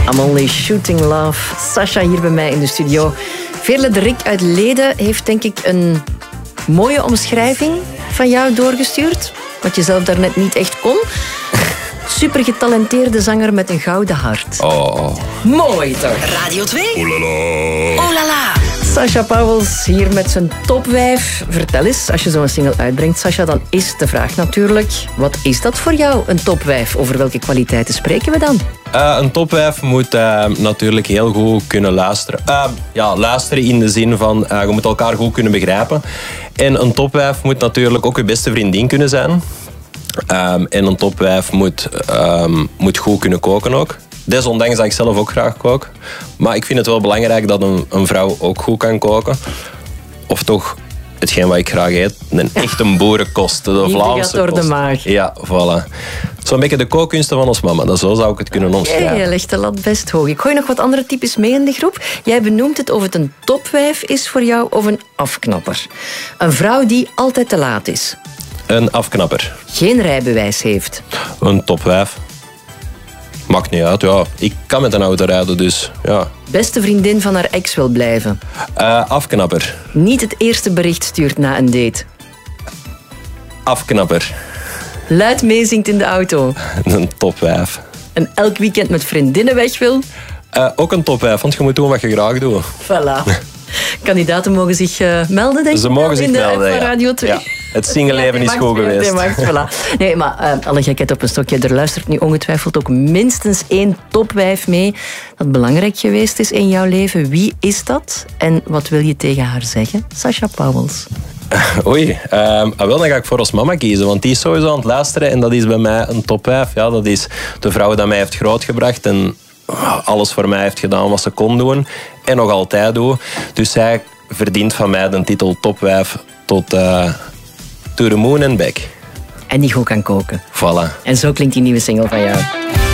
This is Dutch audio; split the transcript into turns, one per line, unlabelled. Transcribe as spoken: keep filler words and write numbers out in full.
I'm only shooting love. Sasha hier bij mij in de studio. Veerle de Rik uit Leden heeft denk ik een mooie omschrijving van jou doorgestuurd. Wat je zelf daarnet niet echt kon. Super getalenteerde zanger met een gouden hart.
Oh.
Mooi toch?
Radio twee.
Oh la la.
Oh la la.
Sasha Pauwels hier met zijn topwijf. Vertel eens, als je zo'n single uitbrengt, Sasha, dan is de vraag natuurlijk... Wat is dat voor jou, een topwijf? Over welke kwaliteiten spreken we dan?
Uh, een topwijf moet uh, natuurlijk heel goed kunnen luisteren. Uh, ja, luisteren in de zin van, uh, je moet elkaar goed kunnen begrijpen. En een topwijf moet natuurlijk ook je beste vriendin kunnen zijn. Um, en een topwijf moet, um, moet goed kunnen koken ook. Desondanks dat ik zelf ook graag kook. Maar ik vind het wel belangrijk dat een, een vrouw ook goed kan koken. Of toch, hetgeen wat ik graag eet, een echte boerenkost. De Vlaamse
gaat door
kost.
de maag.
Ja, voilà. Zo'n beetje de kookkunsten van ons mama. Dat zo zou ik het kunnen omschrijven.
Okay, je legt de lat best hoog. Ik gooi nog wat andere types mee in de groep. Jij benoemt het of het een topwijf is voor jou of een afknapper. Een vrouw die altijd te laat is.
Een afknapper.
Geen rijbewijs heeft.
Een topwijf. Maakt niet uit, ja. Ik kan met een auto rijden, dus ja.
Beste vriendin van haar ex wil blijven.
Uh, afknapper.
Niet het eerste bericht stuurt na een date.
Afknapper.
Luid meezingt in de auto.
Een topwijf.
En elk weekend met vriendinnen weg wil.
Uh, ook een topwijf, want je moet doen wat je graag doet.
Voilà. Kandidaten mogen zich uh, melden, denk ik.
Ze mogen zich
in de
melden,
van
ja.
Radio twee.
Ja. Het singleleven is goed geweest.
Mag, voilà. Nee, maar uh, alle gekheid op een stokje. Er luistert nu ongetwijfeld ook minstens één topwijf mee dat belangrijk geweest is in jouw leven. Wie is dat? En wat wil je tegen haar zeggen? Sasha Pauwels.
Oei, um, wel, dan ga ik voor ons mama kiezen, want die is sowieso aan het luisteren en dat is bij mij een topwijf. Ja, dat is de vrouw die mij heeft grootgebracht en alles voor mij heeft gedaan wat ze kon doen en nog altijd doet. Dus zij verdient van mij de titel topwijf tot uh, to the moon and back.
En die goed kan koken.
Voilà.
En zo klinkt die nieuwe single van jou.